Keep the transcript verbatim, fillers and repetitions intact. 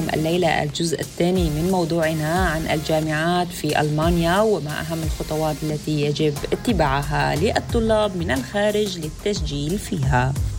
لكم الليلة الجزء الثاني من موضوعنا عن الجامعات في ألمانيا وما أهم الخطوات التي يجب اتباعها للطلاب من الخارج للتسجيل فيها.